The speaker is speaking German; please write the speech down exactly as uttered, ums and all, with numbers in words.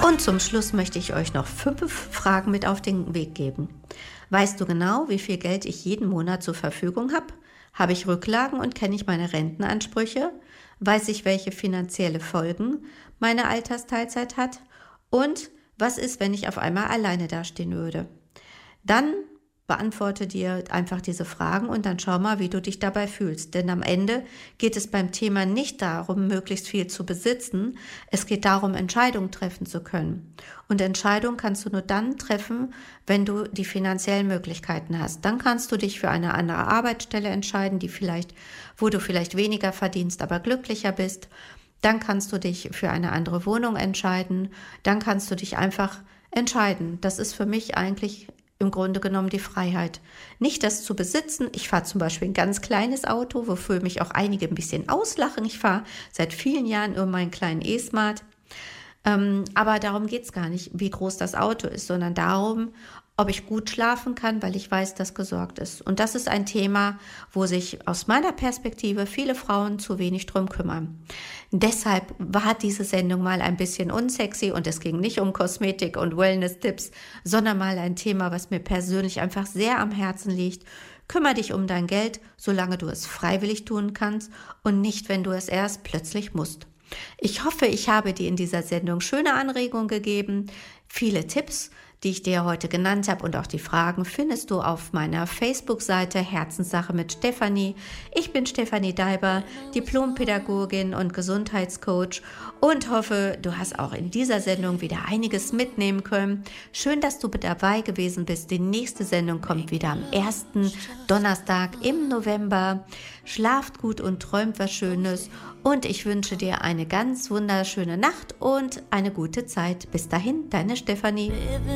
Und zum Schluss möchte ich euch noch fünf Fragen mit auf den Weg geben. Weißt du genau, wie viel Geld ich jeden Monat zur Verfügung habe? Habe ich Rücklagen und kenne ich meine Rentenansprüche? Weiß ich, welche finanzielle Folgen meine Altersteilzeit hat? Und was ist, wenn ich auf einmal alleine dastehen würde? Dann beantworte dir einfach diese Fragen und dann schau mal, wie du dich dabei fühlst. Denn am Ende geht es beim Thema nicht darum, möglichst viel zu besitzen. Es geht darum, Entscheidungen treffen zu können. Und Entscheidungen kannst du nur dann treffen, wenn du die finanziellen Möglichkeiten hast. Dann kannst du dich für eine andere Arbeitsstelle entscheiden, die vielleicht, wo du vielleicht weniger verdienst, aber glücklicher bist. Dann kannst du dich für eine andere Wohnung entscheiden. Dann kannst du dich einfach entscheiden. Das ist für mich eigentlich im Grunde genommen die Freiheit. Nicht das zu besitzen. Ich fahre zum Beispiel ein ganz kleines Auto, wofür mich auch einige ein bisschen auslachen. Ich fahre seit vielen Jahren immer meinen kleinen E-Smart. Ähm, aber darum geht es gar nicht, wie groß das Auto ist, sondern darum, ob ich gut schlafen kann, weil ich weiß, dass gesorgt ist. Und das ist ein Thema, wo sich aus meiner Perspektive viele Frauen zu wenig drum kümmern. Deshalb war diese Sendung mal ein bisschen unsexy und es ging nicht um Kosmetik und Wellness-Tipps, sondern mal ein Thema, was mir persönlich einfach sehr am Herzen liegt. Kümmer dich um dein Geld, solange du es freiwillig tun kannst und nicht, wenn du es erst plötzlich musst. Ich hoffe, ich habe dir in dieser Sendung schöne Anregungen gegeben, viele Tipps, die ich dir heute genannt habe und auch die Fragen findest du auf meiner Facebook-Seite Herzenssache mit Stefanie. Ich bin Stefanie Daiber, Diplompädagogin und Gesundheitscoach und hoffe, du hast auch in dieser Sendung wieder einiges mitnehmen können. Schön, dass du dabei gewesen bist. Die nächste Sendung kommt wieder am ersten Donnerstag im November. Schlaft gut und träumt was Schönes und ich wünsche dir eine ganz wunderschöne Nacht und eine gute Zeit. Bis dahin, deine Stefanie.